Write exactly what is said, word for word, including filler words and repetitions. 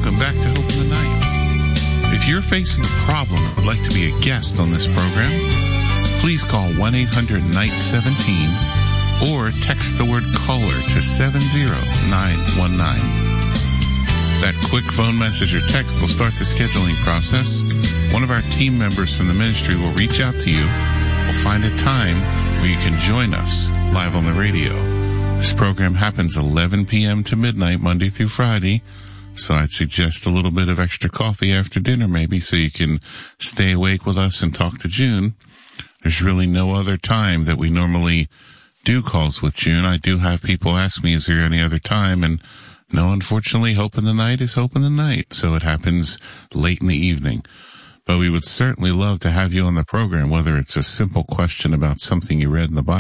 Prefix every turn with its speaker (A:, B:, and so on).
A: welcome back to Hope in the Night. If you're facing a problem and would like to be a guest on this program, please call one eight hundred N I G H seventeen or text the word caller to seven zero nine one nine. That quick phone message or text will start the scheduling process. One of our team members from the ministry will reach out to you. We'll find a time where you can join us live on the radio. This program happens eleven p.m. to midnight, Monday through Friday. So I'd suggest a little bit of extra coffee after dinner maybe so you can stay awake with us and talk to June. There's really no other time that we normally do calls with June. I do have people ask me, is there any other time? And no, unfortunately, Hope in the Night is Hope in the Night. So it happens late in the evening. But we would certainly love to have you on the program, whether it's a simple question about something you read in the Bible